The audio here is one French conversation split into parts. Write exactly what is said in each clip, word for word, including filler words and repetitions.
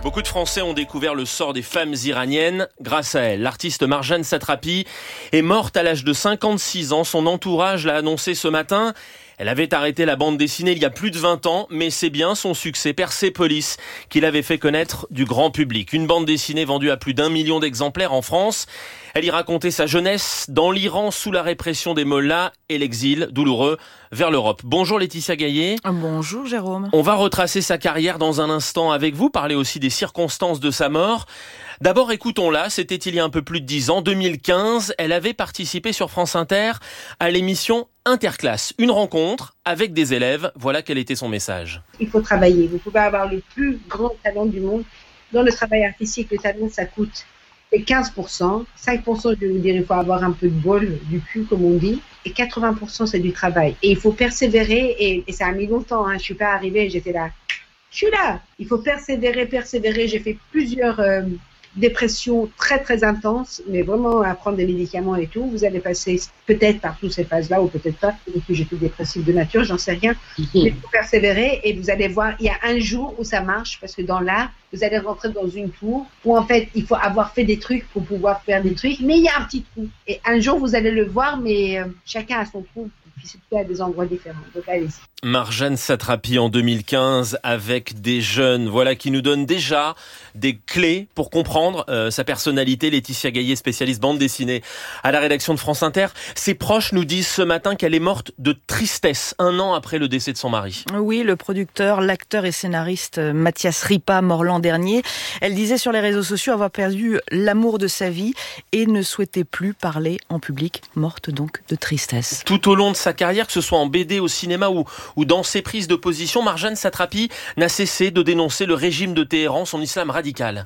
Beaucoup de Français ont découvert le sort des femmes iraniennes grâce à elle. L'artiste Marjane Satrapi est morte à l'âge de cinquante-six ans. Son entourage l'a annoncé ce matin. Elle avait arrêté la bande dessinée il y a plus de vingt ans, mais c'est bien son succès Persépolis qui l'avait fait connaître du grand public. Une bande dessinée vendue à plus d'un million d'exemplaires en France. Elle y racontait sa jeunesse dans l'Iran sous la répression des mollahs et l'exil douloureux vers l'Europe. Bonjour Laetitia Gaillet. Bonjour Jérôme. On va retracer sa carrière dans un instant avec vous, parler aussi des circonstances de sa mort. D'abord, écoutons-la, c'était il y a un peu plus de dix ans, deux mille quinze. Elle avait participé sur France Inter à l'émission Interclasse, une rencontre avec des élèves. Voilà quel était son message. Il faut travailler. Vous pouvez avoir le plus grand talent du monde. Dans le travail artistique, le talent, ça coûte c'est quinze pour cent. cinq pour cent, je vais vous dire, il faut avoir un peu de bol du cul, comme on dit. Et quatre-vingts pour cent, c'est du travail. Et il faut persévérer. Et, et ça a mis longtemps. Hein. Je ne suis pas arrivée, j'étais là. Je suis là. Il faut persévérer, persévérer. J'ai fait plusieurs euh, dépressions très, très intenses, mais vraiment à prendre des médicaments et tout. Vous allez passer peut-être par toutes ces phases-là, ou peut-être pas. Et puis j'étais dépressive de nature, j'en sais rien. Mais il faut persévérer et vous allez voir, il y a un jour où ça marche, parce que dans l'art, vous allez rentrer dans une tour où en fait, il faut avoir fait des trucs pour pouvoir faire des trucs, mais il y a un petit trou. Et un jour, vous allez le voir, mais euh, chacun a son trou. Puis c'est tout à des endroits différents. Donc allez-y. Marjane Satrapi en deux mille quinze avec des jeunes, voilà qui nous donne déjà des clés pour comprendre euh, sa personnalité. Laetitia Gaillet, spécialiste bande dessinée à la rédaction de France Inter. Ses proches nous disent ce matin qu'elle est morte de tristesse un an après le décès de son mari. Oui, le producteur, l'acteur et scénariste Mathias Ripa, mort l'an dernier. Elle disait sur les réseaux sociaux avoir perdu l'amour de sa vie et ne souhaitait plus parler en public, morte donc de tristesse. Tout au long de sa carrière, que ce soit en B D, au cinéma ou, ou dans ses prises de position, Marjane Satrapi n'a cessé de dénoncer le régime de Téhéran, son islam radical.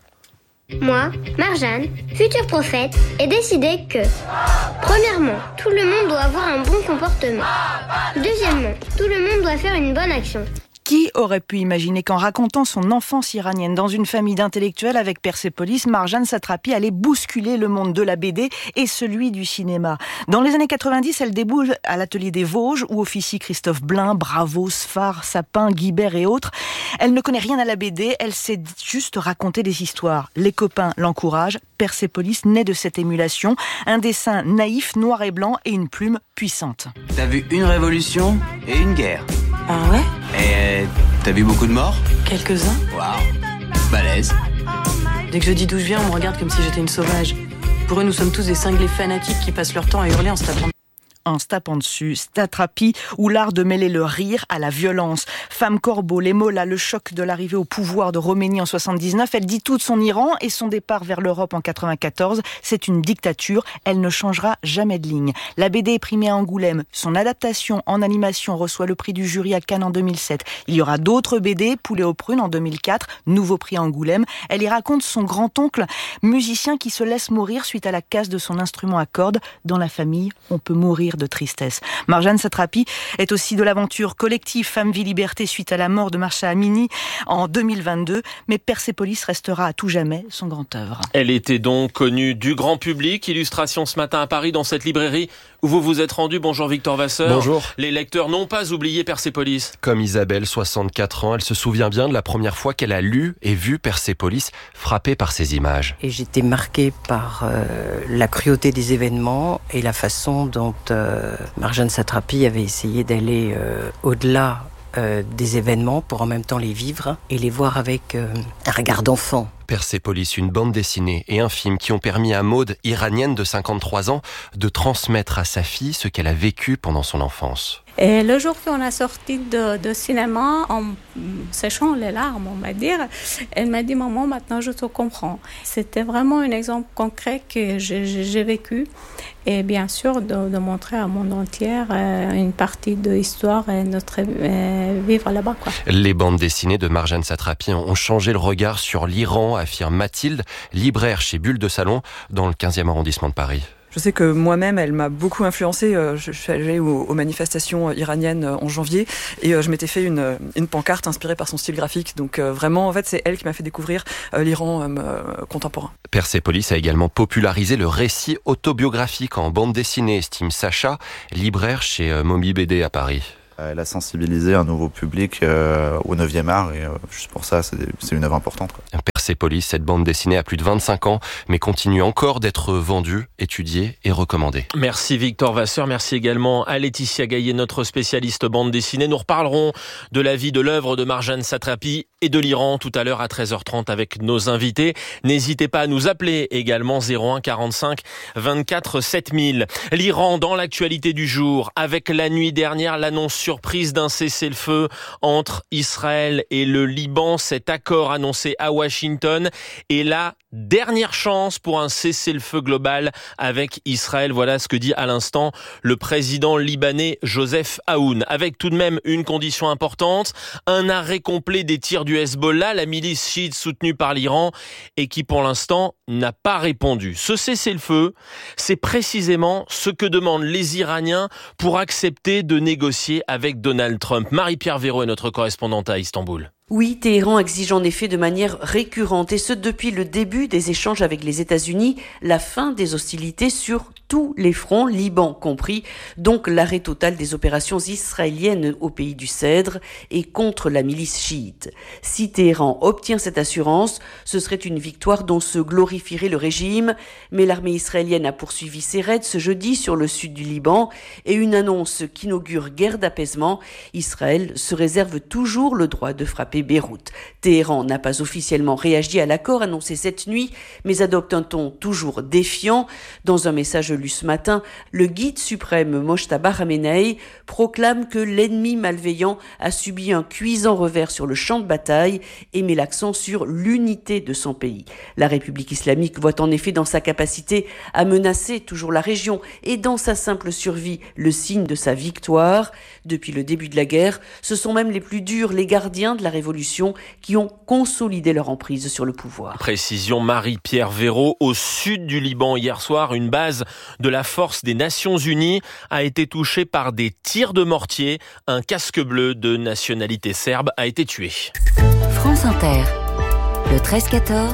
Moi, Marjane, futur prophète, ai décidé que, premièrement, tout le monde doit avoir un bon comportement. Deuxièmement, tout le monde doit faire une bonne action. Qui aurait pu imaginer qu'en racontant son enfance iranienne dans une famille d'intellectuels avec Persépolis, Marjane Satrapi allait bousculer le monde de la B D et celui du cinéma. Dans les années quatre-vingt-dix, elle déboule à l'atelier des Vosges où officient Christophe Blain, Bravo, Sfar, Sapin, Guibert et autres. Elle ne connaît rien à la B D, elle sait juste raconter des histoires. Les copains l'encouragent. Persépolis naît de cette émulation, un dessin naïf, noir et blanc et une plume puissante. T'as vu une révolution et une guerre. Ah ouais? Et t'as vu beaucoup de morts? Quelques-uns. Waouh, balèze. Dès que je dis d'où je viens, on me regarde comme si j'étais une sauvage. Pour eux, nous sommes tous des cinglés fanatiques qui passent leur temps à hurler en se tapant. En se tapant dessus, Satrapi, ou l'art de mêler le rire à la violence. Femme corbeau, les mollahs, le choc de l'arrivée au pouvoir de Khomeini en soixante-dix-neuf, elle dit tout de son Iran et son départ vers l'Europe en quatre-vingt-quatorze. C'est une dictature, elle ne changera jamais de ligne. La B D est primée à Angoulême, son adaptation en animation reçoit le prix du jury à Cannes en deux mille sept. Il y aura d'autres B D, Poulet aux prunes en deux mille quatre, nouveau prix à Angoulême. Elle y raconte son grand-oncle, musicien qui se laisse mourir suite à la casse de son instrument à cordes. Dans la famille, on peut mourir de tristesse. Marjane Satrapi est aussi de l'aventure collective Femme, Vie, Liberté suite à la mort de Mahsa Amini en deux mille vingt-deux, mais Persépolis restera à tout jamais son grand œuvre. Elle était donc connue du grand public. Illustration ce matin à Paris dans cette librairie où vous vous êtes rendu. Bonjour Victor Vasseur. Bonjour. Les lecteurs n'ont pas oublié Persépolis. Comme Isabelle, soixante-quatre ans, elle se souvient bien de la première fois qu'elle a lu et vu Persépolis, frappée par ces images. Et j'étais marquée par euh, la cruauté des événements et la façon dont euh, Marjane Satrapi avait essayé d'aller euh, au-delà euh, des événements pour en même temps les vivre et les voir avec euh, un regard d'enfant. Persépolis, une bande dessinée et un film qui ont permis à Maude, iranienne de cinquante-trois ans, de transmettre à sa fille ce qu'elle a vécu pendant son enfance. Et le jour qu'on a sorti de, de cinéma, en séchant les larmes, on va dire, elle m'a dit « Maman, maintenant je te comprends ». C'était vraiment un exemple concret que j'ai, j'ai vécu. Et bien sûr, de, de montrer à monde entier euh, une partie de l'histoire et notre euh, vivre là-bas, quoi. Les bandes dessinées de Marjane Satrapi ont changé le regard sur l'Iran, affirme Mathilde, libraire chez Bulle de Salon, dans le quinzième arrondissement de Paris. Je sais que moi-même, elle m'a beaucoup influencée. Je suis allée aux, aux manifestations iraniennes en janvier et je m'étais fait une, une pancarte inspirée par son style graphique. Donc vraiment, en fait, c'est elle qui m'a fait découvrir l'Iran euh, contemporain. Persépolis a également popularisé le récit autobiographique en bande dessinée, estime Sacha, libraire chez Momi B D à Paris. Elle a sensibilisé un nouveau public euh, au neuvième art et euh, juste pour ça, c'est, c'est une œuvre importante, quoi. Persépolis. Cette bande dessinée a plus de vingt-cinq ans, mais continue encore d'être vendue, étudiée et recommandée. Merci Victor Vasseur, merci également à Laetitia Gaillet, notre spécialiste bande dessinée. Nous reparlerons de la vie, de l'œuvre de Marjane Satrapi et de l'Iran tout à l'heure à treize heures trente avec nos invités. N'hésitez pas à nous appeler également zéro un quarante-cinq vingt-quatre sept mille. L'Iran dans l'actualité du jour, avec la nuit dernière l'annonce surprise d'un cessez-le-feu entre Israël et le Liban. Cet accord annoncé à Washington est la dernière chance pour un cessez-le-feu global avec Israël. Voilà ce que dit à l'instant le président libanais Joseph Aoun. Avec tout de même une condition importante, un arrêt complet des tirs du Hezbollah, la milice chiite soutenue par l'Iran et qui pour l'instant n'a pas répondu. Ce cessez-le-feu, c'est précisément ce que demandent les Iraniens pour accepter de négocier avec Donald Trump. Marie-Pierre Véraud est notre correspondante à Istanbul. Oui, Téhéran exige en effet de manière récurrente, et ce depuis le début des échanges avec les États-Unis, la fin des hostilités sur tous les fronts, Liban compris, donc l'arrêt total des opérations israéliennes au pays du Cèdre et contre la milice chiite. Si Téhéran obtient cette assurance, ce serait une victoire dont se glorifierait le régime, mais l'armée israélienne a poursuivi ses raids ce jeudi sur le sud du Liban et une annonce qu'inaugure guerre d'apaisement. Israël se réserve toujours le droit de frapper Beyrouth. Téhéran n'a pas officiellement réagi à l'accord annoncé cette nuit, mais adopte un ton toujours défiant. Dans un message lu ce matin, le guide suprême Mojtaba Khamenei proclame que l'ennemi malveillant a subi un cuisant revers sur le champ de bataille et met l'accent sur l'unité de son pays. La République islamique voit en effet dans sa capacité à menacer toujours la région et dans sa simple survie le signe de sa victoire. Depuis le début de la guerre, ce sont même les plus durs, les gardiens de la révolution qui ont consolidé leur emprise sur le pouvoir. Précision Marie-Pierre Véraud. Au sud du Liban, hier soir, une base de la force des Nations Unies a été touchée par des tirs de mortier. Un casque bleu de nationalité serbe a été tué. France Inter, le treize quatorze,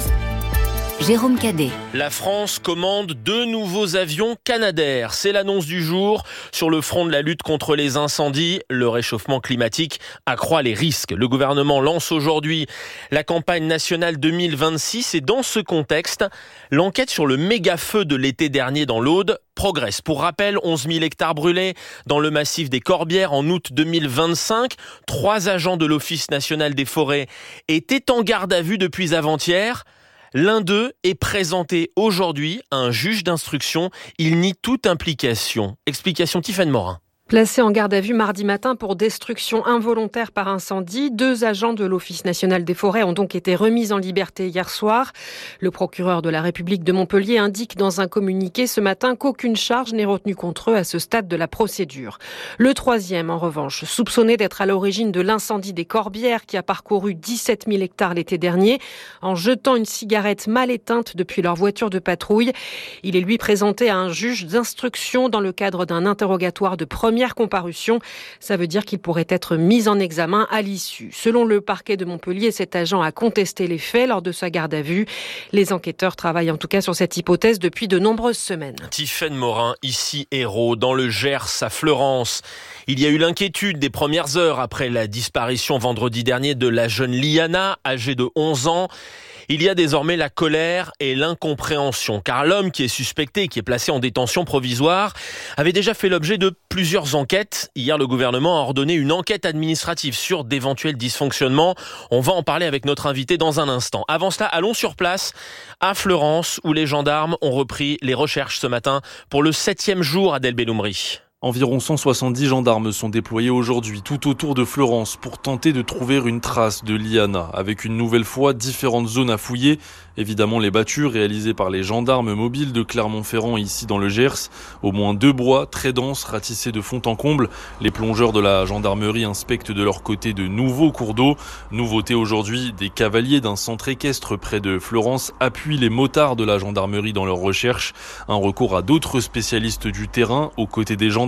Jérôme Cadet. La France commande deux nouveaux avions Canadair. C'est l'annonce du jour. Sur le front de la lutte contre les incendies, le réchauffement climatique accroît les risques. Le gouvernement lance aujourd'hui la campagne nationale deux mille vingt-six et dans ce contexte, l'enquête sur le méga-feu de l'été dernier dans l'Aude progresse. Pour rappel, onze mille hectares brûlés dans le massif des Corbières en août deux mille vingt-cinq. Trois agents de l'Office national des forêts étaient en garde à vue depuis avant-hier. L'un d'eux est présenté aujourd'hui à un juge d'instruction. Il nie toute implication. Explication Tiffaine Morin. Placés en garde à vue mardi matin pour destruction involontaire par incendie, deux agents de l'Office national des forêts ont donc été remis en liberté hier soir. Le procureur de la République de Montpellier indique dans un communiqué ce matin qu'aucune charge n'est retenue contre eux à ce stade de la procédure. Le troisième, en revanche, soupçonné d'être à l'origine de l'incendie des Corbières qui a parcouru dix-sept mille hectares l'été dernier en jetant une cigarette mal éteinte depuis leur voiture de patrouille. Il est lui présenté à un juge d'instruction dans le cadre d'un interrogatoire de première comparution. Ça veut dire qu'il pourrait être mis en examen à l'issue. Selon le parquet de Montpellier, cet agent a contesté les faits lors de sa garde à vue. Les enquêteurs travaillent en tout cas sur cette hypothèse depuis de nombreuses semaines. Tiffaine Morin, ici Hérault, dans le Gers à Fleurance. Il y a eu l'inquiétude des premières heures après la disparition vendredi dernier de la jeune Liana, âgée de onze ans. Il y a désormais la colère et l'incompréhension, car l'homme qui est suspecté, qui est placé en détention provisoire, avait déjà fait l'objet de plusieurs enquêtes. Hier, le gouvernement a ordonné une enquête administrative sur d'éventuels dysfonctionnements. On va en parler avec notre invité dans un instant. Avant cela, allons sur place à Fleurance, où les gendarmes ont repris les recherches ce matin pour le septième jour à Delbelloumri. Environ cent soixante-dix gendarmes sont déployés aujourd'hui tout autour de Fleurance pour tenter de trouver une trace de Liana, avec une nouvelle fois différentes zones à fouiller. Évidemment, les battues réalisées par les gendarmes mobiles de Clermont-Ferrand ici dans le Gers. Au moins deux bois très denses ratissés de fond en comble. Les plongeurs de la gendarmerie inspectent de leur côté de nouveaux cours d'eau. Nouveauté aujourd'hui, des cavaliers d'un centre équestre près de Fleurance appuient les motards de la gendarmerie dans leurs recherches. Un recours à d'autres spécialistes du terrain aux côtés des gendarmes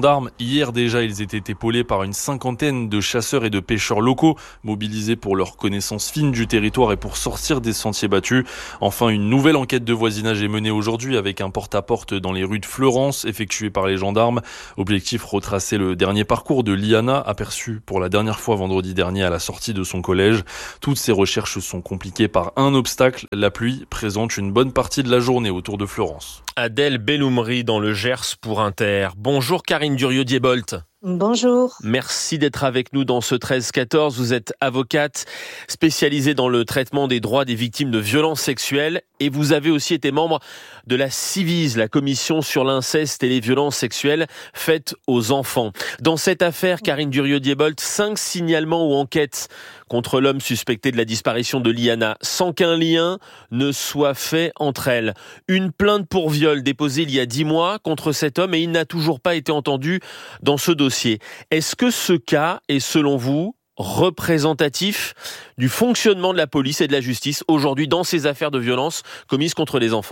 gendarmes. Hier déjà, ils étaient épaulés par une cinquantaine de chasseurs et de pêcheurs locaux, mobilisés pour leur connaissance fine du territoire et pour sortir des sentiers battus. Enfin, une nouvelle enquête de voisinage est menée aujourd'hui avec un porte-à-porte dans les rues de Fleurance, effectué par les gendarmes. Objectif, retracer le dernier parcours de Liana, aperçue pour la dernière fois vendredi dernier à la sortie de son collège. Toutes ces recherches sont compliquées par un obstacle, la pluie présente une bonne partie de la journée autour de Fleurance. Adèle Belloumri dans le Gers pour Inter. Bonjour Karine Durieux-Diebolt. Bonjour. Merci d'être avec nous dans ce treize quatorze. Vous êtes avocate spécialisée dans le traitement des droits des victimes de violences sexuelles et vous avez aussi été membre de la Ciivise, la commission sur l'inceste et les violences sexuelles faites aux enfants. Dans cette affaire, Karine Durieux-Diebolt, cinq signalements ou enquêtes contre l'homme suspecté de la disparition de Liana, sans qu'un lien ne soit fait entre elles. Une plainte pour viol déposée il y a dix mois contre cet homme et il n'a toujours pas été entendu dans ce dossier. Est-ce que ce cas est, selon vous, représentatif du fonctionnement de la police et de la justice aujourd'hui dans ces affaires de violence commises contre les enfants ?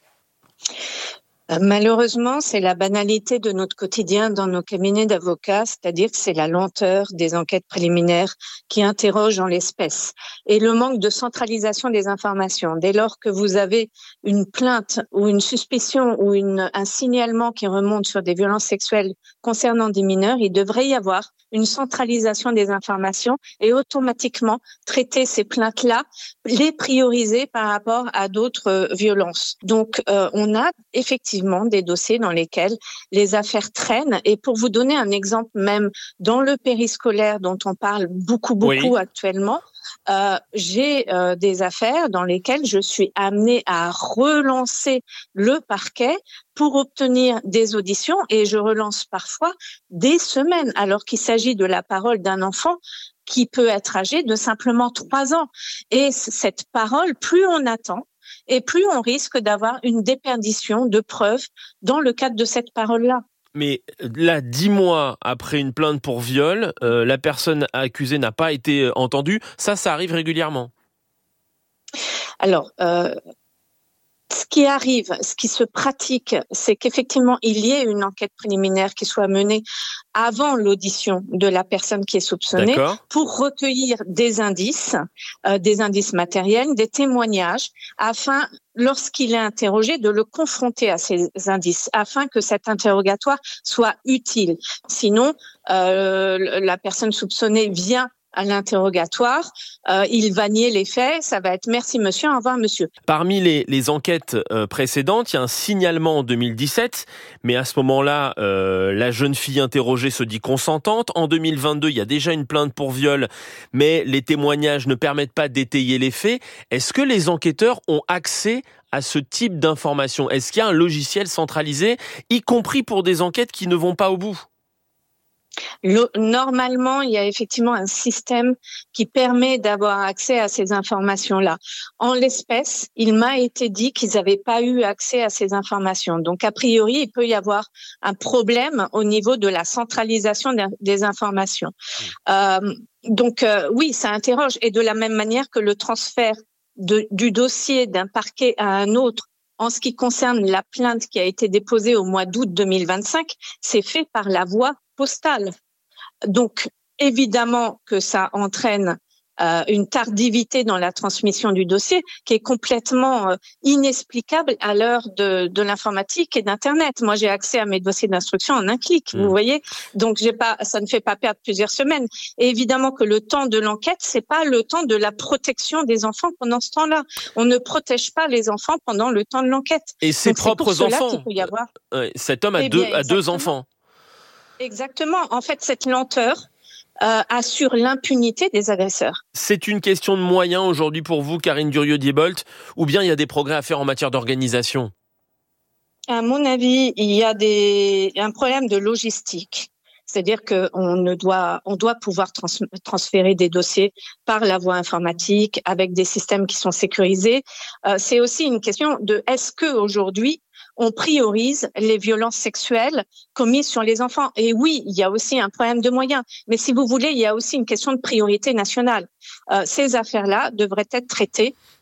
Malheureusement, c'est la banalité de notre quotidien dans nos cabinets d'avocats, c'est-à-dire que c'est la lenteur des enquêtes préliminaires qui interrogent en l'espèce et le manque de centralisation des informations. Dès lors que vous avez une plainte ou une suspicion ou une, un signalement qui remonte sur des violences sexuelles concernant des mineurs, il devrait y avoir une centralisation des informations et automatiquement traiter ces plaintes-là, les prioriser par rapport à d'autres euh, violences. Donc, euh, on a effectivement des dossiers dans lesquels les affaires traînent. Et pour vous donner un exemple même, dans le périscolaire dont on parle beaucoup, beaucoup oui. actuellement, euh, j'ai euh, des affaires dans lesquelles je suis amenée à relancer le parquet pour obtenir des auditions et je relance parfois des semaines alors qu'il s'agit de la parole d'un enfant qui peut être âgé de simplement trois ans. Et cette parole, plus on attend, et plus on risque d'avoir une déperdition de preuves dans le cadre de cette parole-là. Mais là, dix mois après une plainte pour viol, euh, la personne accusée n'a pas été entendue. Ça, ça arrive régulièrement. Alors, euh, ce qui arrive, ce qui se pratique, c'est qu'effectivement, il y ait une enquête préliminaire qui soit menée avant l'audition de la personne qui est soupçonnée D'accord. pour recueillir des indices, euh, des indices matériels, des témoignages, afin, lorsqu'il est interrogé, de le confronter à ces indices, afin que cet interrogatoire soit utile. Sinon, euh, la personne soupçonnée vient à l'interrogatoire, euh, il va nier les faits, ça va être merci monsieur, au revoir monsieur. Parmi les, les enquêtes euh, précédentes, il y a un signalement en deux mille dix-sept, mais à ce moment-là, euh, la jeune fille interrogée se dit consentante. En deux mille vingt-deux, il y a déjà une plainte pour viol, mais les témoignages ne permettent pas d'étayer les faits. Est-ce que les enquêteurs ont accès à ce type d'informations ? Est-ce qu'il y a un logiciel centralisé, y compris pour des enquêtes qui ne vont pas au bout ? Le, normalement, il y a effectivement un système qui permet d'avoir accès à ces informations-là. En l'espèce, il m'a été dit qu'ils n'avaient pas eu accès à ces informations. Donc, a priori, il peut y avoir un problème au niveau de la centralisation des informations. Euh, donc, euh, oui, ça interroge. Et de la même manière que le transfert de, du dossier d'un parquet à un autre, en ce qui concerne la plainte qui a été déposée au mois d'août deux mille vingt-cinq, c'est fait par la voie postale. Donc, évidemment que ça entraîne euh, une tardivité dans la transmission du dossier qui est complètement euh, inexplicable à l'heure de, de l'informatique et d'Internet. Moi, j'ai accès à mes dossiers d'instruction en un clic, mmh. vous voyez. Donc, j'ai pas, ça ne fait pas perdre plusieurs semaines. Et évidemment que le temps de l'enquête, c'est pas le temps de la protection des enfants pendant ce temps-là. On ne protège pas les enfants pendant le temps de l'enquête. Et ses Donc, propres enfants. Y avoir... euh, cet homme a, eh deux, bien, a deux enfants. Exactement. En fait, cette lenteur euh, assure l'impunité des agresseurs. C'est une question de moyens aujourd'hui pour vous, Karine Durieux-Diebolt, ou bien il y a des progrès à faire en matière d'organisation ? À mon avis, il y a des, un problème de logistique. C'est-à-dire qu'on ne doit, on doit pouvoir trans, transférer des dossiers par la voie informatique avec des systèmes qui sont sécurisés. Euh, c'est aussi une question de est-ce que aujourd'hui on priorise les violences sexuelles commises sur les enfants. Et oui, il y a aussi un problème de moyens. Mais si vous voulez, il y a aussi une question de priorité nationale. Euh, ces affaires-là devraient être traitées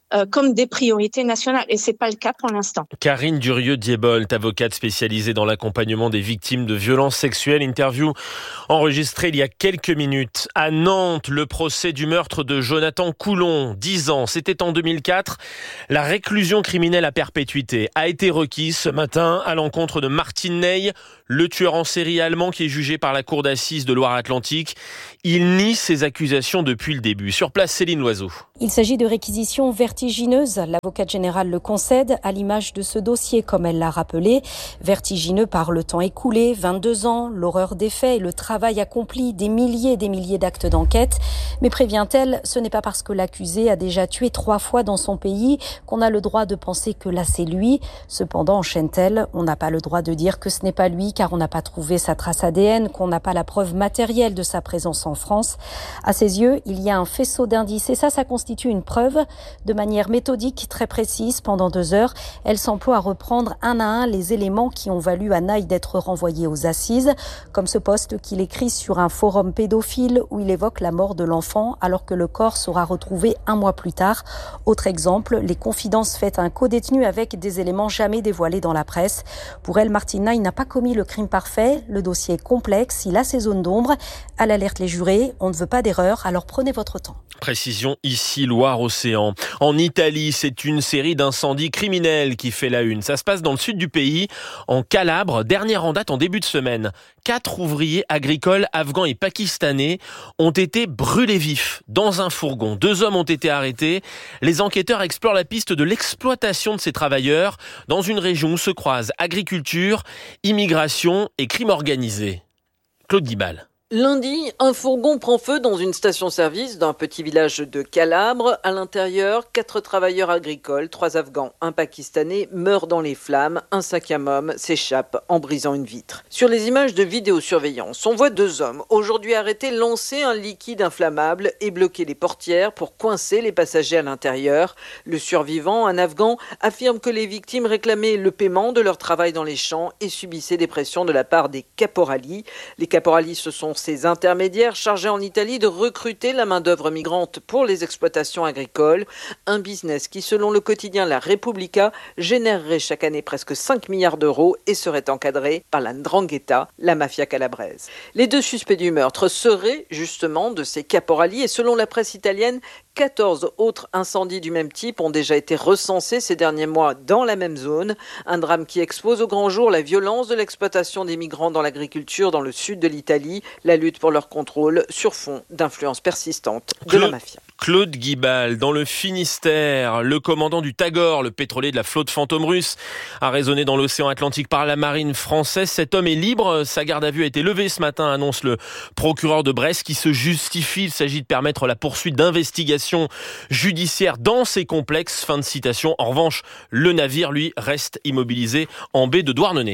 euh, comme des priorités nationales. Et c'est pas le cas pour l'instant. Karine Durieux-Diebold, avocate spécialisée dans l'accompagnement des victimes de violences sexuelles. Interview enregistrée il y a quelques minutes. À Nantes, le procès du meurtre de Jonathan Coulon, dix ans. C'était en deux mille quatre. La réclusion criminelle à perpétuité a été requise ce matin à l'encontre de Martin Ney, le tueur en série allemand qui est jugé par la cour d'assises de Loire-Atlantique. Il nie ses accusations depuis le début. Sur place, Céline Loiseau. Il s'agit de réquisitions vertigineuses. L'avocate générale le concède à l'image de ce dossier, comme elle l'a rappelé. Vertigineux par le temps écoulé, vingt-deux ans, l'horreur des faits et le travail accompli, des milliers et des milliers d'actes d'enquête. Mais prévient-elle, ce n'est pas parce que l'accusé a déjà tué trois fois dans son pays qu'on a le droit de penser que là c'est lui. Cependant, enchaîne-t-elle, on n'a pas le droit de dire que ce n'est pas lui car on n'a pas trouvé sa trace A D N, qu'on n'a pas la preuve matérielle de sa présence en France. À ses yeux, il y a un faisceau d'indices et ça, ça constitue une preuve. De manière méthodique, très précise, pendant deux heures, elle s'emploie à reprendre un à un les éléments qui ont valu à Naï d'être renvoyé aux assises, comme ce post qu'il écrit sur un forum pédophile où il évoque la mort de l'enfant alors que le corps sera retrouvé un mois plus tard. Autre exemple, les confidences faites à un codétenu avec des éléments jamais dévoilés dans la presse. Pour elle, Martin Naï n'a pas commis le crime parfait. Le dossier est complexe, il a ses zones d'ombre. Elle alerte les jurés, on ne veut pas d'erreur, alors prenez votre temps. Précision ici, Loire-Océan. En Italie, c'est une série d'incendies criminels qui fait la une. Ça se passe dans le sud du pays, en Calabre, dernière en date en début de semaine. Quatre ouvriers agricoles afghans et pakistanais ont été brûlés vifs dans un fourgon. Deux hommes ont été arrêtés. Les enquêteurs explorent la piste de l'exploitation de ces travailleurs dans une région où se croisent agriculture, immigration et crime organisé. Claude Guibal. Lundi, un fourgon prend feu dans une station-service d'un petit village de Calabre. À l'intérieur, quatre travailleurs agricoles, trois Afghans, un Pakistanais, meurent dans les flammes. Un cinquième homme s'échappe en brisant une vitre. Sur les images de vidéosurveillance, on voit deux hommes, aujourd'hui arrêtés, lancer un liquide inflammable et bloquer les portières pour coincer les passagers à l'intérieur. Le survivant, un Afghan, affirme que les victimes réclamaient le paiement de leur travail dans les champs et subissaient des pressions de la part des caporali. Les caporali, ce sont ces intermédiaires chargés en Italie de recruter la main-d'œuvre migrante pour les exploitations agricoles. Un business qui, selon le quotidien La Repubblica, générerait chaque année presque cinq milliards d'euros et serait encadré par la 'ndrangheta, la mafia calabraise. Les deux suspects du meurtre seraient justement de ces caporali et selon la presse italienne, quatorze autres incendies du même type ont déjà été recensés ces derniers mois dans la même zone. Un drame qui expose au grand jour la violence de l'exploitation des migrants dans l'agriculture dans le sud de l'Italie, la lutte pour leur contrôle sur fond d'influence persistante de Claude, la mafia. Claude Guibal, dans le Finistère, le commandant du Tagor, le pétrolier de la flotte fantôme russe, a résonné dans l'océan Atlantique par la marine française. Cet homme est libre. Sa garde à vue a été levée ce matin, annonce le procureur de Brest qui se justifie. Il s'agit de permettre la poursuite d'investigations judiciaires dans ces complexes. Fin de citation. En revanche, le navire, lui, reste immobilisé en baie de Douarnenez.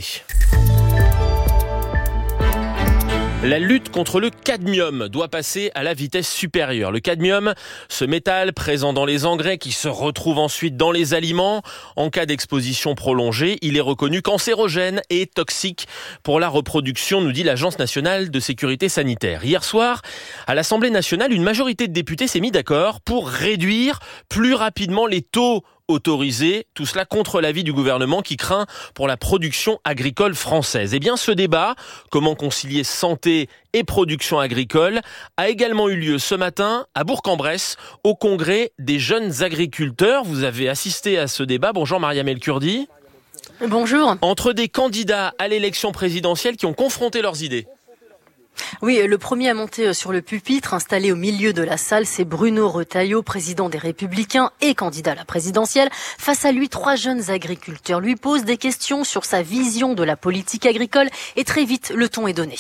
La lutte contre le cadmium doit passer à la vitesse supérieure. Le cadmium, ce métal présent dans les engrais qui se retrouve ensuite dans les aliments, en cas d'exposition prolongée, il est reconnu cancérogène et toxique pour la reproduction, nous dit l'Agence nationale de sécurité sanitaire. Hier soir, à l'Assemblée nationale, une majorité de députés s'est mis d'accord pour réduire plus rapidement les taux autorisé, tout cela contre l'avis du gouvernement qui craint pour la production agricole française. Eh bien, ce débat, comment concilier santé et production agricole, a également eu lieu ce matin à Bourg-en-Bresse, au congrès des jeunes agriculteurs. Vous avez assisté à ce débat. Bonjour Mariam El Kurdi. Bonjour. Entre des candidats à l'élection présidentielle qui ont confronté leurs idées. Oui, le premier à monter sur le pupitre, installé au milieu de la salle, c'est Bruno Retailleau, président des Républicains et candidat à la présidentielle. Face à lui, trois jeunes agriculteurs lui posent des questions sur sa vision de la politique agricole et très vite, le ton est donné.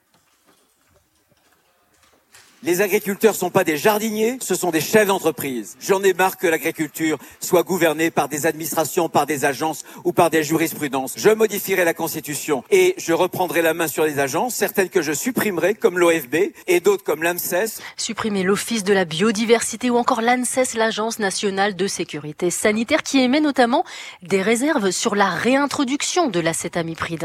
Les agriculteurs ne sont pas des jardiniers, ce sont des chefs d'entreprise. J'en ai marre que l'agriculture soit gouvernée par des administrations, par des agences ou par des jurisprudences. Je modifierai la Constitution et je reprendrai la main sur les agences, certaines que je supprimerai comme l'O F B et d'autres comme l'ANSES. Supprimer l'Office de la biodiversité ou encore l'ANSES, l'Agence nationale de sécurité sanitaire, qui émet notamment des réserves sur la réintroduction de l'acétamipride.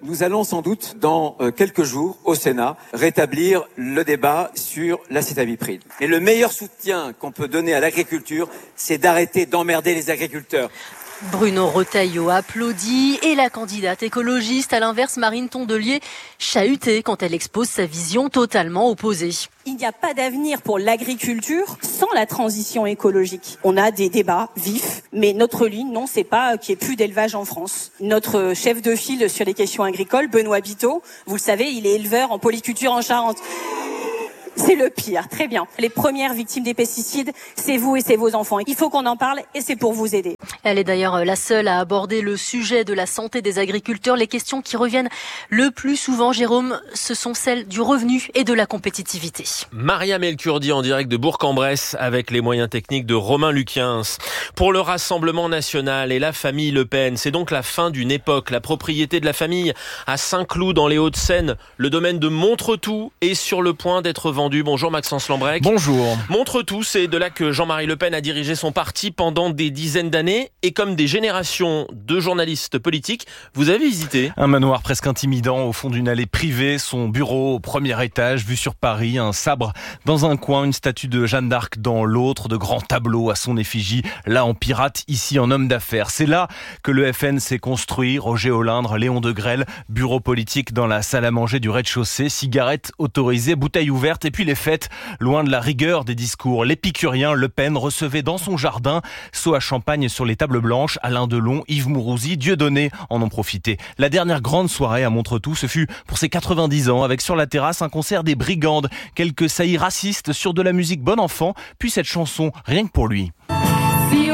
Nous allons sans doute, dans euh, quelques jours, au Sénat, rétablir le débat sur l'acétamipride. Et le meilleur soutien qu'on peut donner à l'agriculture, c'est d'arrêter d'emmerder les agriculteurs. Bruno Retailleau applaudit et la candidate écologiste, à l'inverse, Marine Tondelier, chahutée quand elle expose sa vision totalement opposée. Il n'y a pas d'avenir pour l'agriculture sans la transition écologique. On a des débats vifs, mais notre ligne, non, c'est pas qu'il n'y ait plus d'élevage en France. Notre chef de file sur les questions agricoles, Benoît Biteau, vous le savez, il est éleveur en polyculture en Charente. C'est le pire, très bien. Les premières victimes des pesticides, c'est vous et c'est vos enfants. Il faut qu'on en parle et c'est pour vous aider. Elle est d'ailleurs la seule à aborder le sujet de la santé des agriculteurs. Les questions qui reviennent le plus souvent, Jérôme, ce sont celles du revenu et de la compétitivité. Maria Melkurdi en direct de Bourg-en-Bresse avec les moyens techniques de Romain Luquiens. Pour le Rassemblement national et la famille Le Pen, c'est donc la fin d'une époque. La propriété de la famille à Saint-Cloud dans les Hauts-de-Seine, le domaine de Montretout est sur le point d'être vendu. Bonjour Maxence Lambrec. Bonjour. Montretout, c'est de là que Jean-Marie Le Pen a dirigé son parti pendant des dizaines d'années. Et comme des générations de journalistes politiques, vous avez visité un manoir presque intimidant au fond d'une allée privée, son bureau au premier étage, vue sur Paris, un sabre dans un coin, une statue de Jeanne d'Arc dans l'autre, de grands tableaux à son effigie, là en pirate, ici en homme d'affaires. C'est là que le F N s'est construit. Roger Olindre, Léon Degrelle, bureau politique dans la salle à manger du rez-de-chaussée, cigarettes autorisées, bouteilles ouvertes et puis les fêtes, loin de la rigueur des discours. L'épicurien Le Pen recevait dans son jardin, seau à champagne sur les tables blanches, Alain Delon, Yves Mourouzi, Dieudonné en ont profité. La dernière grande soirée à Montretout, ce fut pour ses quatre-vingt-dix ans, avec sur la terrasse un concert des Brigandes, quelques saillies racistes sur de la musique bon enfant, puis cette chanson, rien que pour lui.